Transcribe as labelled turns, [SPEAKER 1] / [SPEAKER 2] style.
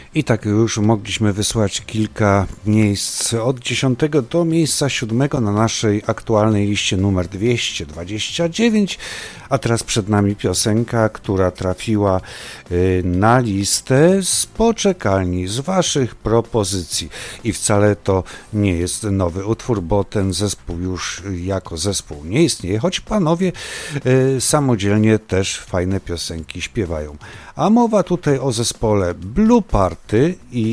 [SPEAKER 1] I tak już mogliśmy wysłać kilka miejsc od 10 do miejsca 7 na naszej aktualnej liście numer 229, a teraz przed nami piosenka, która trafiła na listę z poczekalni, z waszych propozycji. I wcale to nie jest nowy utwór, bo ten zespół już jako zespół nie istnieje, choć panowie samodzielnie też fajne piosenki śpiewają. A mowa tutaj o zespole Blue Party i